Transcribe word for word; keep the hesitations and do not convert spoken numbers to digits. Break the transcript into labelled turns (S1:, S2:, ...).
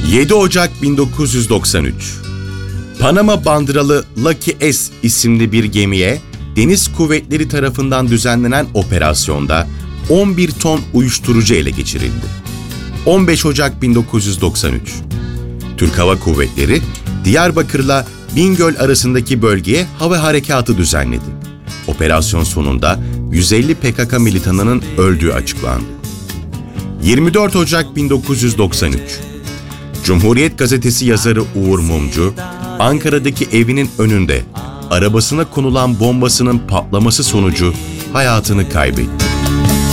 S1: yedi Ocak bin dokuz yüz doksan üç. Panama bandıralı Lucky S isimli bir gemiye Deniz Kuvvetleri tarafından düzenlenen operasyonda on bir ton uyuşturucu ele geçirildi. on beş Ocak bin dokuz yüz doksan üç. Türk Hava Kuvvetleri, Diyarbakır'la Bingöl arasındaki bölgeye hava harekatı düzenledi. Operasyon sonunda yüz elli P K K militanının öldüğü açıklandı. yirmi dört Ocak bin dokuz yüz doksan üç. Cumhuriyet Gazetesi yazarı Uğur Mumcu, Ankara'daki evinin önünde arabasına konulan bombasının patlaması sonucu hayatını kaybetti.